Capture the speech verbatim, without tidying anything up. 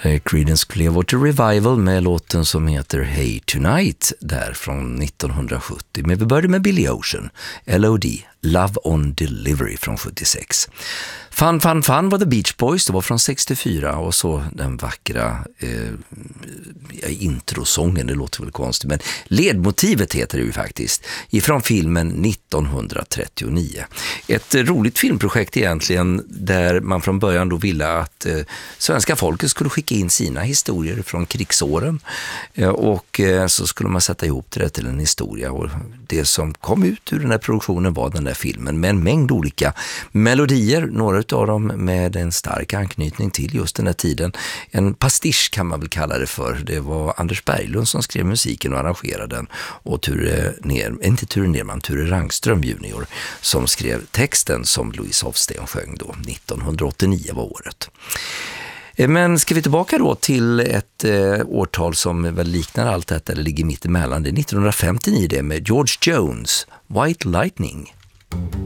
Creedence Clearwater Revival med låten som heter Hey Tonight där från nittonhundrasjuttio. Men vi började med Billy Ocean, L O D, Love on Delivery från sjuttiosex. Fun Fun Fun var The Beach Boys, det var från sextiofyra, och så den vackra eh, introsången, det låter väl konstigt, men ledmotivet heter det ju faktiskt, ifrån filmen nittonhundratrettionio. Ett roligt filmprojekt egentligen, där man från början då ville att eh, svenska folket skulle skicka in sina historier från krigsåren eh, och eh, så skulle man sätta ihop det till en historia, och det som kom ut ur den här produktionen var den där filmen med en mängd olika melodier, några av dem med en stark anknytning till just den här tiden. En pastisch kan man väl kalla det för. Det var Anders Berglund som skrev musiken och arrangerade den, och Ture Ner, inte Ture Nerman, Ture Rangström junior som skrev texten som Louise Hofsten sjöng då. nittonhundraåttionio var året. Men ska vi tillbaka då till ett eh, årtal som väl liknar allt detta, eller ligger mitt emellan. Det är nittonhundrafemtionio det med George Jones, White Lightning.